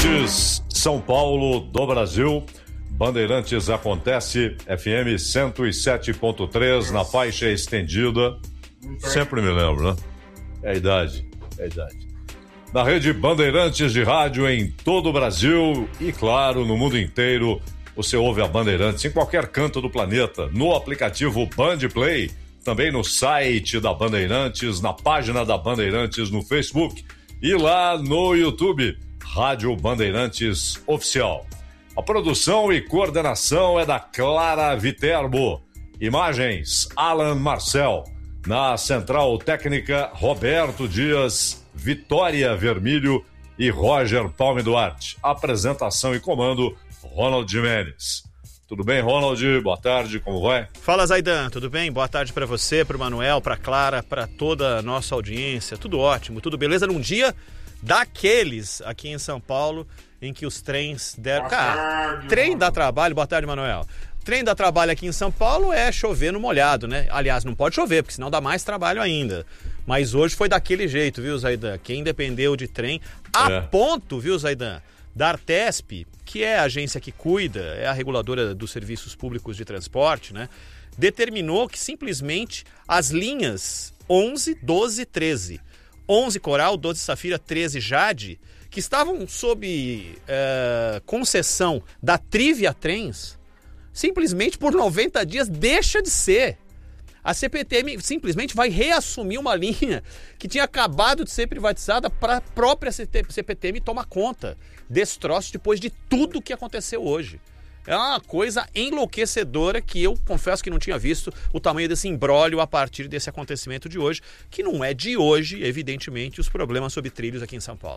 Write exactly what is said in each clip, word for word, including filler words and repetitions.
Bandeirantes, São Paulo do Brasil. Bandeirantes acontece, F M cento e sete ponto três na faixa estendida. Sempre me lembro, né? É a idade, é a idade. Na rede Bandeirantes de rádio em todo o Brasil e, claro, no mundo inteiro, você ouve a Bandeirantes em qualquer canto do planeta, no aplicativo Band Play, também no site da Bandeirantes, na página da Bandeirantes no Facebook e lá no YouTube, Rádio Bandeirantes Oficial. A produção e coordenação é da Clara Viterbo. Imagens, Alan Marcel. Na Central Técnica, Roberto Dias, Vitória Vermílio e Roger Palme Duarte. Apresentação e comando, Ronald Jimenez. Tudo bem, Ronald? Boa tarde, como vai? Fala, Zaidan, tudo bem? Boa tarde para você, para o Manuel, para a Clara, para toda a nossa audiência. Tudo ótimo, tudo beleza num dia daqueles aqui em São Paulo em que os trens deram... Cara, trem dá trabalho. Boa tarde, Manuel. Trem dá trabalho aqui em São Paulo é chover no molhado, né? Aliás, não pode chover, porque senão dá mais trabalho ainda. Mas hoje foi daquele jeito, viu, Zaidan? Quem dependeu de trem, a é. ponto, viu, Zaidan, da Artesp, que é a agência que cuida, é a reguladora dos serviços públicos de transporte, né? Determinou que simplesmente as linhas onze, doze, treze, onze Coral, doze Safira, treze Jade, que estavam sob uh, concessão da Trivia Trens, simplesmente por noventa dias deixa de ser. A C P T M simplesmente vai reassumir uma linha que tinha acabado de ser privatizada para a própria C P T M tomar conta desse troço depois de tudo que aconteceu hoje. É uma coisa enlouquecedora que eu confesso que não tinha visto o tamanho desse imbróglio a partir desse acontecimento de hoje, que não é de hoje, evidentemente, os problemas sobre trilhos aqui em São Paulo.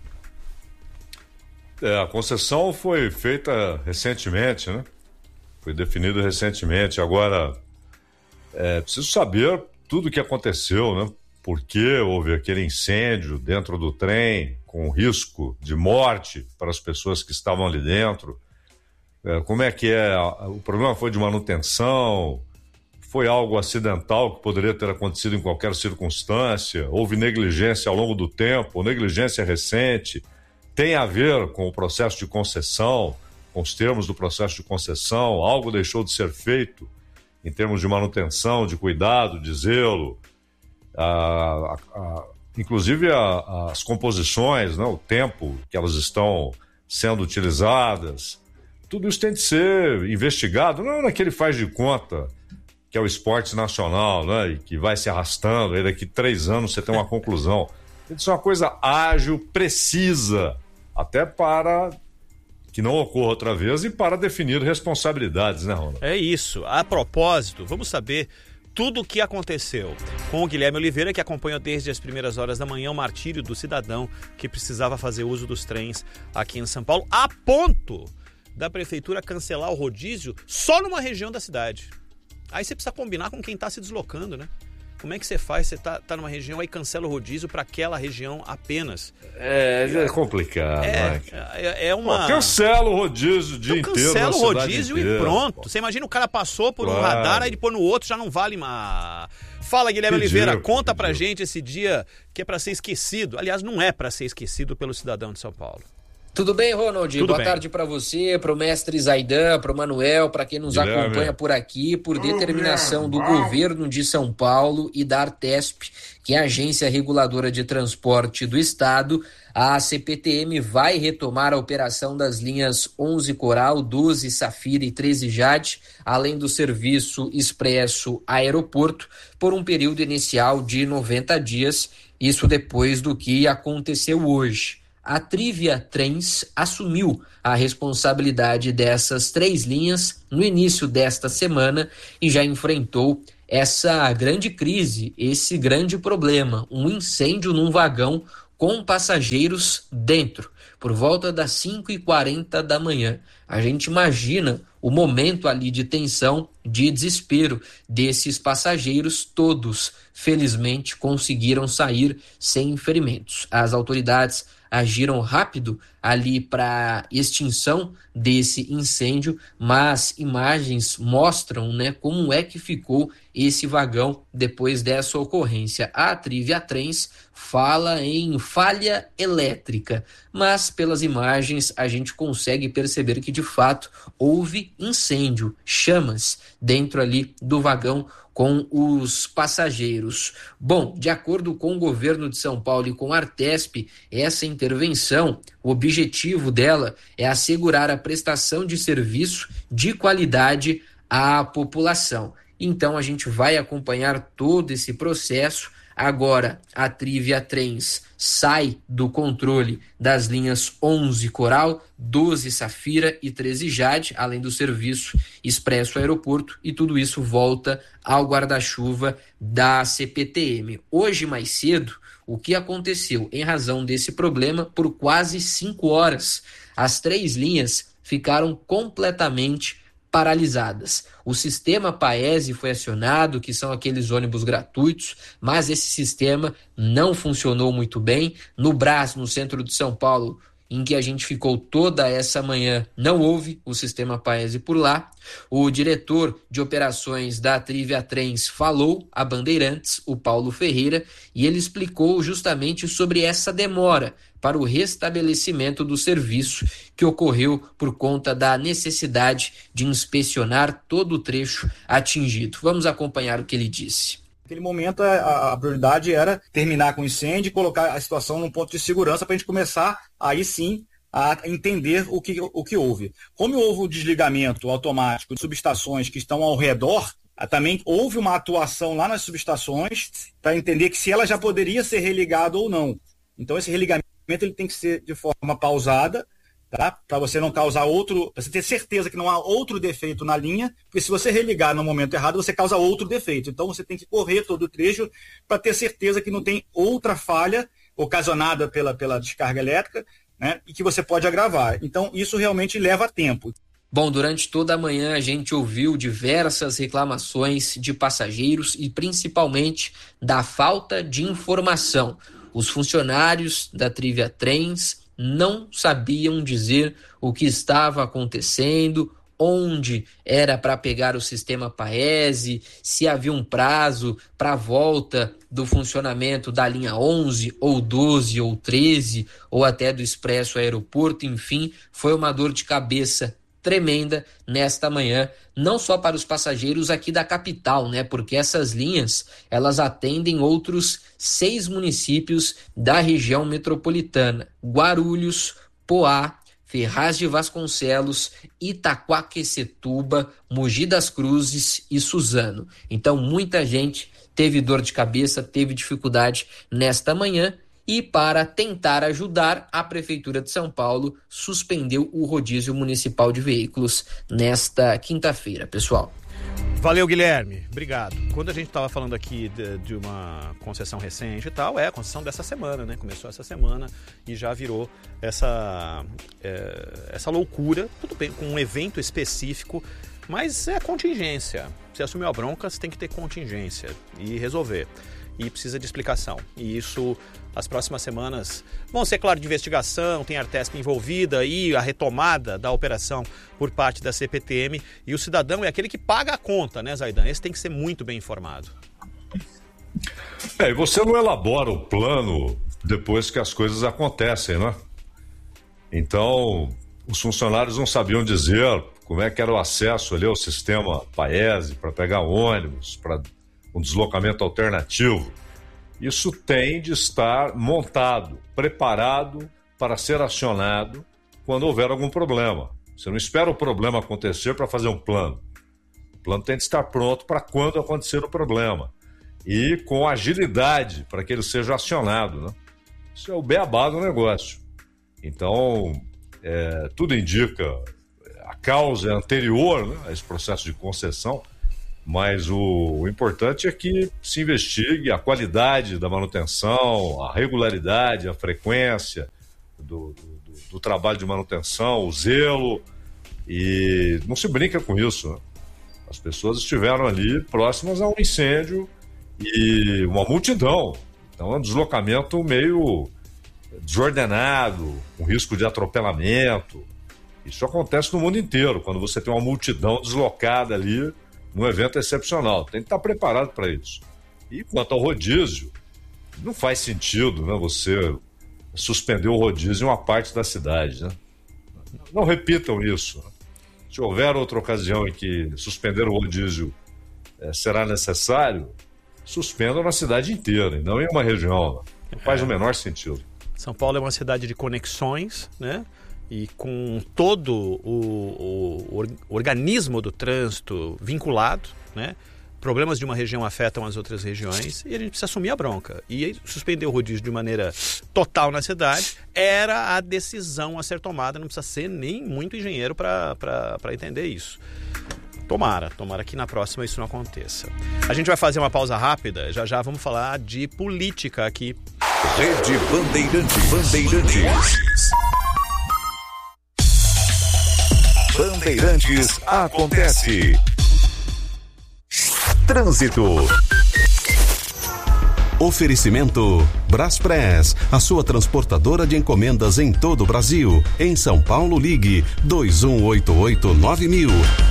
É, a concessão foi feita recentemente, né? Foi definido recentemente. Agora, é preciso saber tudo o que aconteceu, né? Por que houve aquele incêndio dentro do trem, com risco de morte para as pessoas que estavam ali dentro. É, como é que é? O problema foi de manutenção? Foi algo acidental que poderia ter acontecido em qualquer circunstância? Houve negligência ao longo do tempo, negligência recente? Tem a ver com o processo de concessão, com os termos do processo de concessão? Algo deixou de ser feito em termos de manutenção, de cuidado, de zelo? Ah, a, a, inclusive a, as composições, né, o tempo que elas estão sendo utilizadas, tudo isso tem de ser investigado, não é naquele faz de conta que é o esporte nacional, né, e que vai se arrastando, aí daqui três anos você tem uma conclusão. Tem de ser uma coisa ágil, precisa, até para que não ocorra outra vez e para definir responsabilidades, né, Ronaldo? É isso. A propósito, vamos saber tudo o que aconteceu com o Guilherme Oliveira, que acompanhou desde as primeiras horas da manhã o martírio do cidadão que precisava fazer uso dos trens aqui em São Paulo, a ponto da prefeitura cancelar o rodízio só numa região da cidade. Aí você precisa combinar com quem está se deslocando, né? Como é que você faz? Você tá, tá numa região, aí cancela o rodízio para aquela região apenas. É, é complicado. É, é, é uma... Pô, cancela o rodízio o dia então, inteiro. Cancela o rodízio inteira, e pronto. pô. Você imagina o cara passou por claro. um radar, aí depois no outro já não vale mais. Fala, Guilherme Pediu, Oliveira, conta pediu. pra gente esse dia que é para ser esquecido. Aliás, não é para ser esquecido pelo cidadão de São Paulo. Tudo bem, Ronald? Tudo Boa bem. tarde para você, para o mestre Zaidan, para o Manuel, para quem nos Guilherme. acompanha por aqui, por determinação do governo de São Paulo e da Artesp, que é a agência reguladora de transporte do estado. A C P T M vai retomar a operação das linhas onze Coral, doze Safira e treze Jade, além do serviço expresso aeroporto, por um período inicial de noventa dias, isso depois do que aconteceu hoje. A Trivia Trens assumiu a responsabilidade dessas três linhas no início desta semana e já enfrentou essa grande crise, esse grande problema, um incêndio num vagão com passageiros dentro, por volta das cinco e quarenta da manhã. A gente imagina o momento ali de tensão, de desespero desses passageiros, todos felizmente conseguiram sair sem ferimentos. As autoridades agiram rápido ali para extinção desse incêndio, mas imagens mostram, né, como é que ficou esse vagão depois dessa ocorrência. A Triviatrens fala em falha elétrica, mas pelas imagens a gente consegue perceber que de fato houve incêndio, chamas dentro ali do vagão com os passageiros. Bom, de acordo com o governo de São Paulo e com a Artesp, essa intervenção, o objetivo dela é assegurar a prestação de serviço de qualidade à população. Então a gente vai acompanhar todo esse processo. Agora a Triviatrens sai do controle das linhas onze Coral, doze Safira e treze Jade, além do serviço Expresso Aeroporto, e tudo isso volta ao guarda-chuva da C P T M. Hoje, mais cedo, o que aconteceu em razão desse problema? Por quase cinco horas, as três linhas ficaram completamente paralisadas. O sistema Paese foi acionado, que são aqueles ônibus gratuitos, mas esse sistema não funcionou muito bem. No Brás, no centro de São Paulo, em que a gente ficou toda essa manhã, não houve o sistema Paese por lá. O diretor de operações da Triviatrens falou a Bandeirantes, o Paulo Ferreira, e ele explicou justamente sobre essa demora para o restabelecimento do serviço, que ocorreu por conta da necessidade de inspecionar todo o trecho atingido. Vamos acompanhar o que ele disse. Naquele momento, a, a prioridade era terminar com o incêndio e colocar a situação num ponto de segurança para a gente começar, aí sim, a entender o que, o que houve. Como houve o desligamento automático de subestações que estão ao redor, também houve uma atuação lá nas subestações para entender que se ela já poderia ser religada ou não. Então, esse religamento ele tem que ser de forma pausada, tá? Para você não causar outro, para você ter certeza que não há outro defeito na linha, porque se você religar no momento errado, você causa outro defeito. Então você tem que correr todo o trecho para ter certeza que não tem outra falha ocasionada pela, pela descarga elétrica, né? E que você pode agravar. Então isso realmente leva tempo. Bom, durante toda a manhã a gente ouviu diversas reclamações de passageiros e principalmente da falta de informação. Os funcionários da Triviatrens não sabiam dizer o que estava acontecendo, onde era para pegar o sistema Paese, se havia um prazo para a volta do funcionamento da linha onze, ou doze, ou treze, ou até do Expresso Aeroporto. Enfim, foi uma dor de cabeça tremenda nesta manhã, não só para os passageiros aqui da capital, né? Porque essas linhas, elas atendem outros seis municípios da região metropolitana: Guarulhos, Poá, Ferraz de Vasconcelos, Itaquaquecetuba, Mogi das Cruzes e Suzano. Então, muita gente teve dor de cabeça, teve dificuldade nesta manhã. E para tentar ajudar, a Prefeitura de São Paulo suspendeu o rodízio municipal de veículos nesta quinta-feira, pessoal. Valeu, Guilherme. Obrigado. Quando a gente estava falando aqui de, de uma concessão recente e tal, é a concessão dessa semana, né? Começou essa semana e já virou essa, é, essa loucura. Tudo bem, com um evento específico, mas é contingência. Você assumiu a bronca, você tem que ter contingência e resolver. E precisa de explicação. E isso, as próximas semanas vão ser, claro, de investigação, tem a Artesp envolvida e a retomada da operação por parte da C P T M. E o cidadão é aquele que paga a conta, né, Zaidan? Esse tem que ser muito bem informado. É, e você não elabora o plano depois que as coisas acontecem, né? Então, os funcionários não sabiam dizer como é que era o acesso ali ao sistema Paese para pegar ônibus, para um deslocamento alternativo. Isso tem de estar montado, preparado para ser acionado quando houver algum problema. Você não espera o problema acontecer para fazer um plano. O plano tem de estar pronto para quando acontecer o problema. E com agilidade para que ele seja acionado, né? Isso é o beabá do negócio. Então, é, tudo indica, a causa é anterior, né, a esse processo de concessão, mas o, o importante é que se investigue a qualidade da manutenção, a regularidade, a frequência do, do, do trabalho de manutenção, o zelo, e não se brinca com isso, né? As pessoas estiveram ali próximas a um incêndio e uma multidão, então é um deslocamento meio desordenado, com risco de atropelamento. Isso acontece no mundo inteiro, quando você tem uma multidão deslocada ali num evento excepcional. Tem que estar preparado para isso. E quanto ao rodízio, não faz sentido, né, você suspender o rodízio em uma parte da cidade, né? Não repitam isso. Se houver outra ocasião em que suspender o rodízio é, será necessário, suspendam na cidade inteira, e não em uma região. Não faz é. o menor sentido. São Paulo é uma cidade de conexões, né? E com todo o, o, o organismo do trânsito vinculado, né? Problemas de uma região afetam as outras regiões e a gente precisa assumir a bronca. E suspender o rodízio de maneira total na cidade era a decisão a ser tomada, não precisa ser nem muito engenheiro para entender isso. Tomara, tomara que na próxima isso não aconteça. A gente vai fazer uma pausa rápida, já já vamos falar de política aqui. Rede Bandeirantes. Bandeirantes. Bandeirantes acontece. Trânsito. Oferecimento Braspress, a sua transportadora de encomendas em todo o Brasil. Em São Paulo, ligue dois um oito oito nove mil.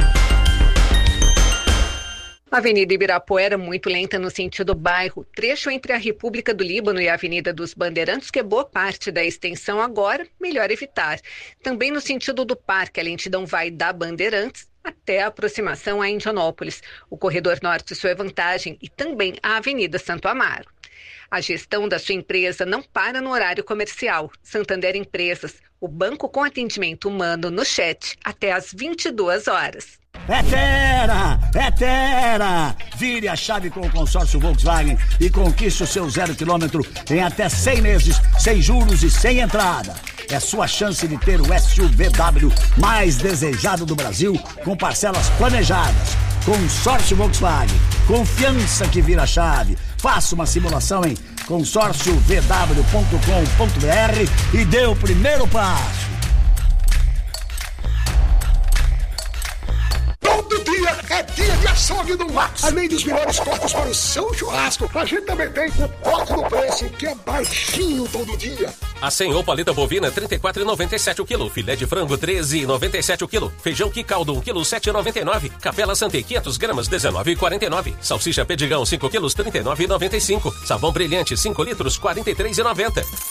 A Avenida Ibirapuera muito lenta no sentido bairro, trecho entre a República do Líbano e a Avenida dos Bandeirantes, que é boa parte da extensão agora, melhor evitar. Também no sentido do Parque, a lentidão vai da Bandeirantes até a aproximação a Indianópolis. O corredor norte-sul é vantagem e também a Avenida Santo Amaro. A gestão da sua empresa não para no horário comercial. Santander Empresas, o banco com atendimento humano no chat até às vinte e duas horas. É Tera! É Tera! Vire a chave com o consórcio Volkswagen e conquiste o seu zero quilômetro em até cem meses, sem juros e sem entrada. É sua chance de ter o S U V W mais desejado do Brasil, com parcelas planejadas. Consórcio Volkswagen. Confiança que vira chave. Faça uma simulação em consórcio v w ponto com ponto b r e dê o primeiro passo. Todo dia é dia de açougue do Max. Além dos melhores cortes para o seu churrasco, a gente também tem o corte do preço, que é baixinho todo dia. A senhor paleta bovina trinta e quatro reais e noventa e sete centavos o quilo. Filé de frango treze reais e noventa e sete centavos o quilo. Feijão que caldo um quilo sete reais e noventa e nove centavos. Capela Santé quinhentas gramas dezenove reais e quarenta e nove centavos. Salsicha Pedigão cinco quilos trinta e nove reais e noventa e cinco centavos. Sabão Brilhante cinco litros quarenta e três reais e noventa centavos.